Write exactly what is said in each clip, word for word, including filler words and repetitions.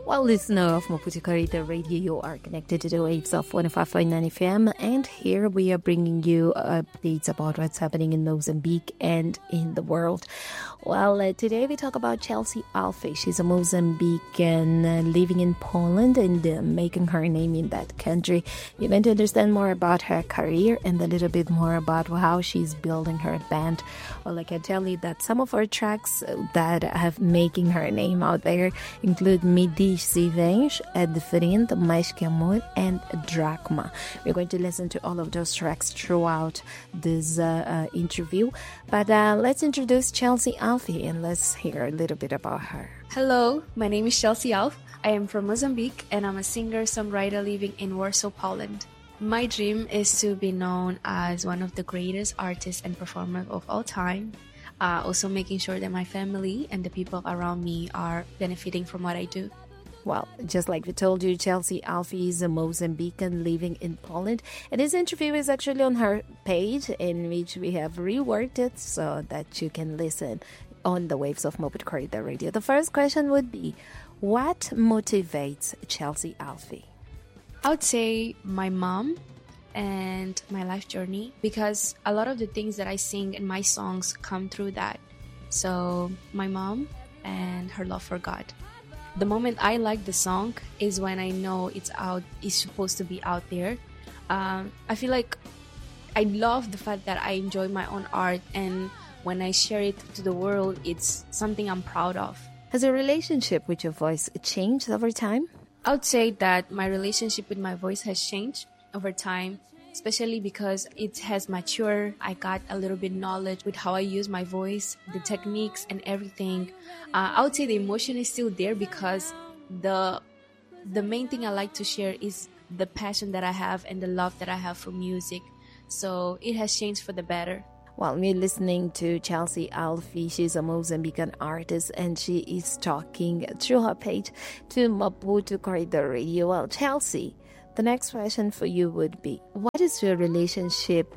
Well, listener of Maputo Corridor Radio, you are connected to the waves of one oh five point nine F M, and here we are bringing you updates about what's happening in Mozambique and in the world. Well, uh, today we talk about Chelsea Alfie. She's a Mozambican uh, living in Poland and uh, making her name in that country. You're going to understand more about her career and a little bit more about how she's building her band. Well, I can tell you that some of her tracks that have making her name out there include Midi Sivenge, É Diferente, Mais Que Amor, and Drachma. We're going to listen to all of those tracks throughout this uh, uh, interview. But uh, let's introduce Chelsea Alfie and let's hear a little bit about her. Hello, my name is Chelsea Alf. I am from Mozambique and I'm a singer-songwriter living in Warsaw, Poland. My dream is to be known as one of the greatest artists and performers of all time. Uh, also making sure that my family and the people around me are benefiting from what I do. Well, just like we told you, Chelsea Alfie is a Mozambican living in Poland. And this interview is actually on her page, in which we have reworked it so that you can listen on the waves of Maputo Corridor Radio. The first question would be, what motivates Chelsea Alfie? I would say my mom and my life journey, because a lot of the things that I sing in my songs come through that. So my mom and her love for God. The moment I like the song is when I know it's out, it's supposed to be out there. Um, I feel like I love the fact that I enjoy my own art, and when I share it to the world, it's something I'm proud of. Has your relationship with your voice changed over time? I would say that my relationship with my voice has changed over time, especially because it has matured. I got a little bit knowledge with how I use my voice, the techniques and everything. Uh, I would say the emotion is still there because the the main thing I like to share is the passion that I have and the love that I have for music. So it has changed for the better. Well, we're listening to Chelsea Alfie. She's a Mozambican artist and she is talking through her page to Maputo Corridor Radio. Well, Chelsea, the next question for you would be, what is your relationship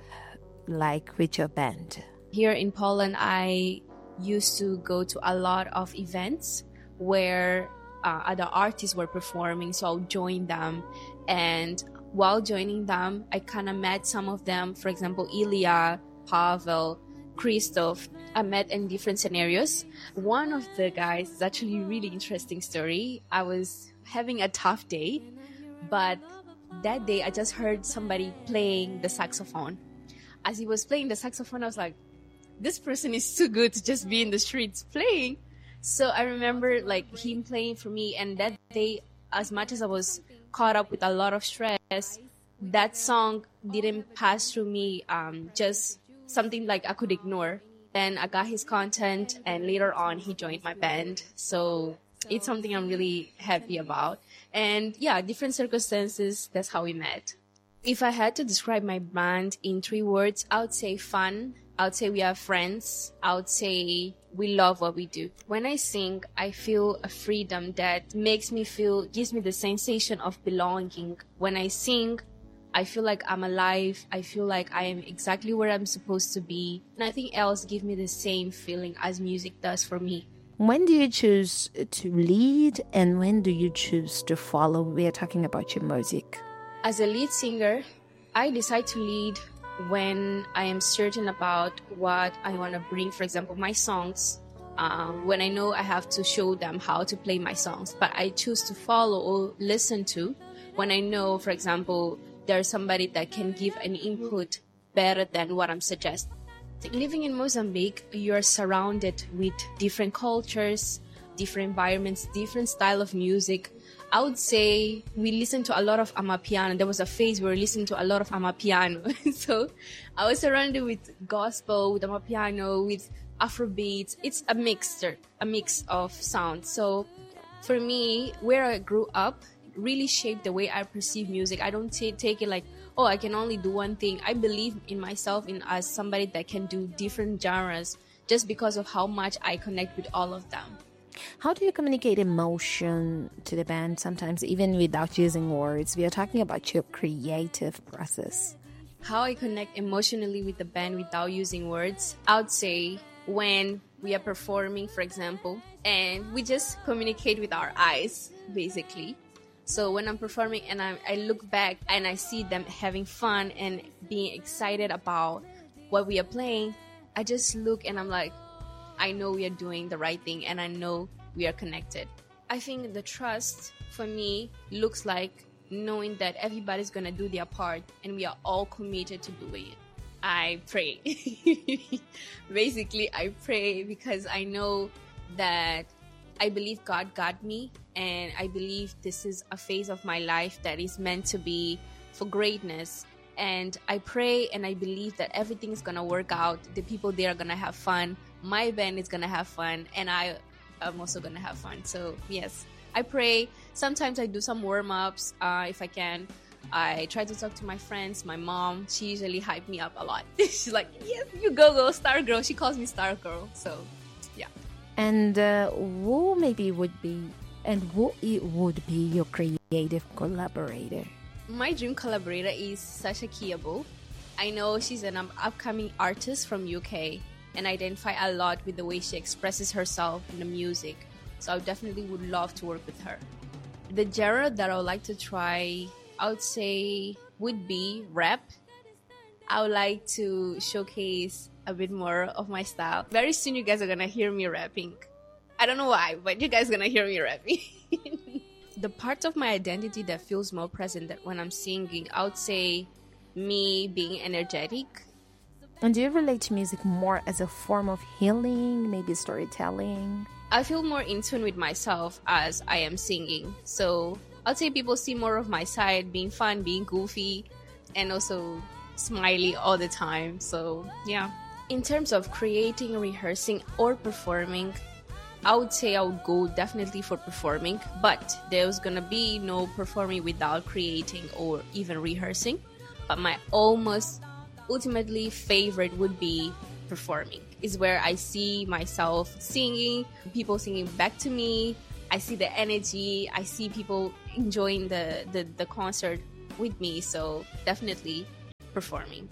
like with your band? Here in Poland, I used to go to a lot of events where uh, other artists were performing, so I'll join them. And while joining them, I kind of met some of them. For example, Ilya, Pavel, Christoph, I met in different scenarios. One of the guys is actually a really interesting story. I was having a tough day, but that day I just heard somebody playing the saxophone. As he was playing the saxophone, I was like, this person is too good to just be in the streets playing. So I remember like him playing for me, and that day, as much as I was caught up with a lot of stress, that song didn't pass through me, um, just something like I could ignore. Then I got his content, and later on he joined my band. So it's something I'm really happy about. And yeah, different circumstances, that's how we met. If I had to describe my band in three words, I would say fun. I would say we are friends. I would say we love what we do. When I sing, I feel a freedom that makes me feel, gives me the sensation of belonging. When I sing, I feel like I'm alive. I feel like I am exactly where I'm supposed to be. Nothing else gives me the same feeling as music does for me. When do you choose to lead and when do you choose to follow? We are talking about your music. As a lead singer, I decide to lead when I am certain about what I want to bring. For example, my songs, uh, when I know I have to show them how to play my songs. But I choose to follow or listen to when I know, for example, there's somebody that can give an input better than what I'm suggesting. Living in Mozambique, you're surrounded with different cultures, different environments, different style of music. I would say we listen to a lot of Amapiano. There was a phase where we listened to a lot of Amapiano. So I was surrounded with gospel, with Amapiano, with Afrobeats. It's a mixture, a mix of sounds. So for me, where I grew up really shaped the way I perceive music. I don't t- take it like, oh, I can only do one thing. I believe in myself in as somebody that can do different genres just because of how much I connect with all of them. How do you communicate emotion to the band sometimes even without using words? We are talking about your creative process. How I connect emotionally with the band without using words, I would say when we are performing, for example, and we just communicate with our eyes, basically. So when I'm performing and I, I look back and I see them having fun and being excited about what we are playing, I just look and I'm like, I know we are doing the right thing and I know we are connected. I think the trust for me looks like knowing that everybody's going to do their part and we are all committed to doing it. I pray. Basically, I pray because I know that I believe God got me, and I believe this is a phase of my life that is meant to be for greatness. And I pray and I believe that everything is going to work out. The people there are going to have fun. My band is going to have fun, and I am also going to have fun. So, yes, I pray. Sometimes I do some warm-ups uh, if I can. I try to talk to my friends. My mom, she usually hype me up a lot. She's like, yes, you go, go, star girl. She calls me star girl. So, yeah. And uh, who maybe would be, and who it would be your creative collaborator? My dream collaborator is Sasha Kiabo. I know she's an upcoming artist from U K and I identify a lot with the way she expresses herself in the music. So I definitely would love to work with her. The genre that I would like to try, I would say, would be rap. I would like to showcase a bit more of my style. Very soon you guys are gonna hear me rapping. I don't know why, but you guys are gonna hear me rapping. The part of my identity that feels more present than when I'm singing, I would say me being energetic. And do you relate to music more as a form of healing, maybe storytelling? I feel more in tune with myself as I am singing. So I'd say people see more of my side, being fun, being goofy, and also smiley all the time. So yeah. In terms of creating, rehearsing, or performing, I would say I would go definitely for performing, but there's gonna be no performing without creating or even rehearsing. But my almost ultimately favorite would be performing. Is where I see myself singing, people singing back to me. I see the energy. I see people enjoying the, the, the concert with me. So definitely performing.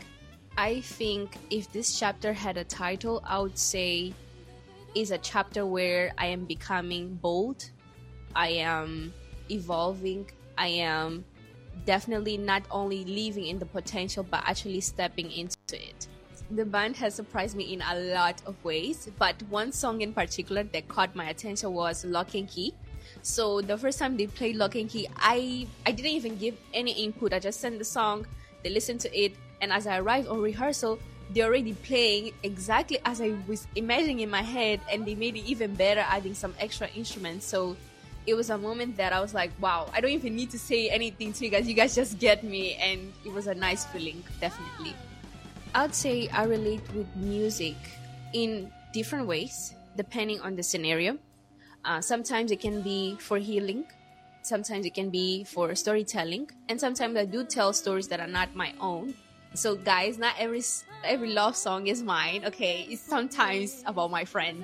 I think if this chapter had a title, I would say is a chapter where I am becoming bold, I am evolving, I am definitely not only living in the potential but actually stepping into it. The band has surprised me in a lot of ways, but one song in particular that caught my attention was Lock and Key. So the first time they played Lock and Key, I, I didn't even give any input. I just sent the song, they listened to it, and as I arrived on rehearsal, they're already playing exactly as I was imagining in my head, and they made it even better, adding some extra instruments. So it was a moment that I was like, wow, I don't even need to say anything to you guys. You guys just get me, and it was a nice feeling, definitely. I'd say I relate with music in different ways, depending on the scenario. Uh, sometimes it can be for healing. Sometimes it can be for storytelling. And sometimes I do tell stories that are not my own. So guys, not every every love song is mine, okay? It's sometimes about my friends.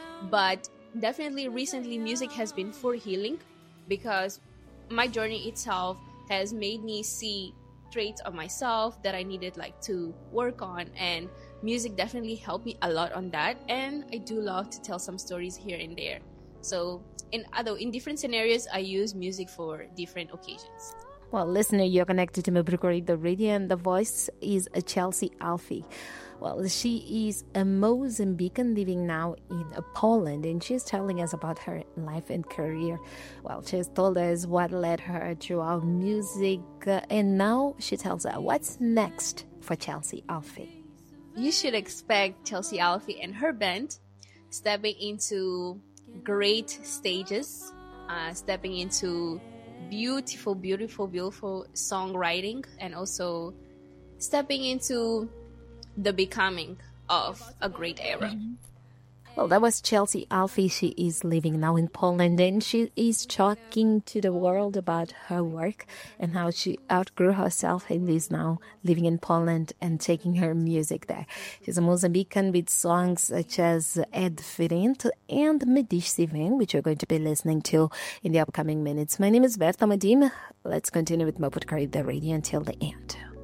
But definitely recently music has been for healing because my journey itself has made me see traits of myself that I needed like to work on, and music definitely helped me a lot on that. And I do love to tell some stories here and there. So in other in different scenarios, I use music for different occasions. Well, listener, you're connected to Moped Radio, and the voice is Chelsea Alfie. Well, she is a Mozambican living now in Poland, and she's telling us about her life and career. Well, she's told us what led her to our music, uh, and now she tells us what's next for Chelsea Alfie. You should expect Chelsea Alfie and her band stepping into great stages, uh, stepping into beautiful, beautiful, beautiful songwriting, and also stepping into the becoming of a great era. Mm-hmm. Well, that was Chelsea Alfie. She is living now in Poland, and she is talking to the world about her work and how she outgrew herself and is now living in Poland and taking her music there. She's a Mozambican with songs such as É Diferente and Me Diz Se Vem, which we're going to be listening to in the upcoming minutes. My name is Berta Madim. Let's continue with Moped Radio until the end.